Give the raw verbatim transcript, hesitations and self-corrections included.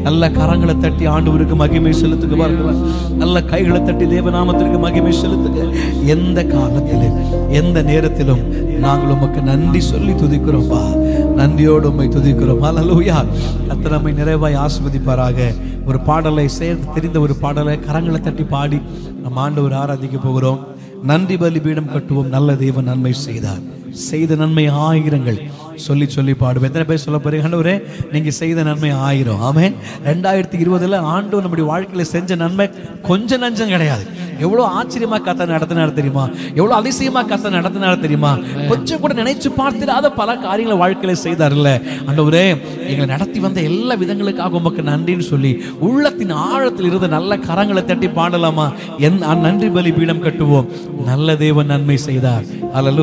நல்ல கரங்களை தட்டி ஆண்டவருக்கு மகிமை செலுத்துக்கு பார்க்கலாம். நல்ல கைகளை தட்டி தேவநாமத்திற்கு மகிமை செலுத்துங்க. எந்த காலத்திலும் எந்த நேரத்திலும் நாங்கள் உமக்கு நன்றி சொல்லி துதிக்கிறோம்பா. நன்றியோடு உம்மை துதிக்கிறோம். ஹல்லேலூயா. கர்த்தர் நம்மை நிறைவாய் ஆசீர்வதிப்பாராக. ஒரு பாடலை சேர்ந்து தெரிந்த ஒரு பாடலை கரங்களை தட்டி பாடி நம்ம ஆண்டவர் ஆராதிக்க போகிறோம். நன்றி பலி பீடம் கட்டுவோம். நல்ல தேவன் நன்மை செய்தார், செய்த நன்மை ஆயிரங்கள் சொல்லி சொல்லி பாடுவோம். எத்தனை பேர் சொல்ல போறீங்க? ஆண்டவரே நீங்க செய்த நன்மை ஆயிரம். ஆமென். ரெண்டாயிரத்தி இருபதுல ஆண்டவர் நம்முடைய வாழ்க்கையில செஞ்ச நன்மை கொஞ்சம் நஞ்சம் கிடையாது. எவ்வளவு ஆச்சரியமா கத்த நடத்தினார் தெரியுமா? எவ்வளவு அதிசயமா கத்த நடத்தினார் தெரியுமா? கொஞ்சம் கூட நினைச்சு பார்த்திடாத பல காரியங்களை வாழ்க்கையில செய்தார்ல. ஆண்டவரே எங்களை நடத்தி வந்த எல்லா விதங்களுக்காக உமக்கு நன்றின்னு சொல்லி உள்ளத்தின் ஆழத்தில் இருந்து நல்ல கரங்களை தட்டி பாடலாமா? என் நன்றி பலி பீடம் கட்டுவோம். நல்ல தேவன் நன்மை செய்தார். அல்லேலூயா.